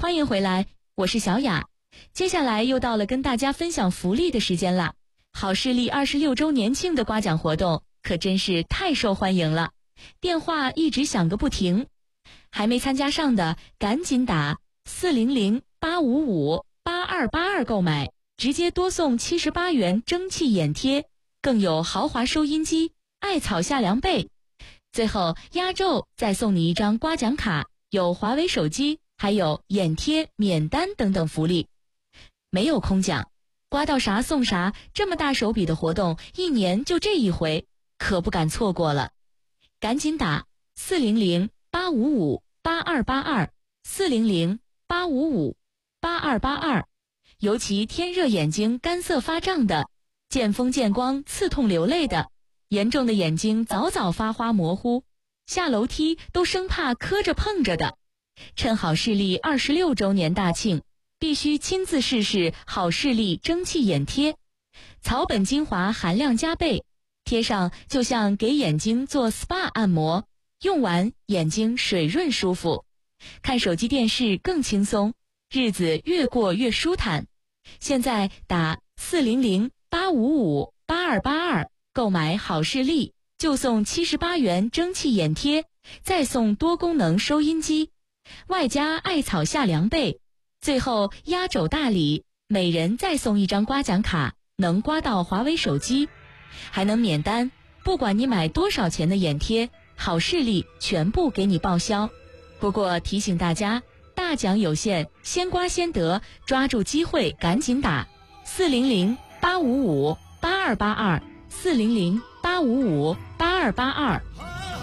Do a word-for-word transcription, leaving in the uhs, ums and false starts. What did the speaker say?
欢迎回来，我是小雅。接下来又到了跟大家分享福利的时间了。好视力二十六周年庆的刮奖活动可真是太受欢迎了，电话一直响个不停。还没参加上的赶紧打四零零八五五八二八二购买，直接多送七十八元蒸汽眼贴，更有豪华收音机、艾草夏凉被。最后压轴再送你一张刮奖卡，有华为手机，还有眼贴、免单等等福利。没有空奖，刮到啥送啥，这么大手笔的活动，一年就这一回，可不敢错过了。赶紧打四零零八五五八二八二四零零八五五八二八二，尤其天热眼睛干涩发胀的，见风见光刺痛流泪的，严重的眼睛早早发花模糊，下楼梯都生怕磕着碰着的，趁好视力二十六周年大庆，必须亲自试试好视力蒸汽眼贴，草本精华含量加倍，贴上就像给眼睛做 S P A 按摩，用完眼睛水润舒服，看手机电视更轻松，日子越过越舒坦。现在打四零零八五五八二八二购买好视力，就送七十八元蒸汽眼贴，再送多功能收音机，外加艾草夏凉被，最后压轴大礼，每人再送一张刮奖卡，能刮到华为手机，还能免单，不管你买多少钱的眼贴，好视力全部给你报销。不过提醒大家，大奖有限，先刮先得，抓住机会赶紧打四零零八五五八二八二四零零八五五八二八二。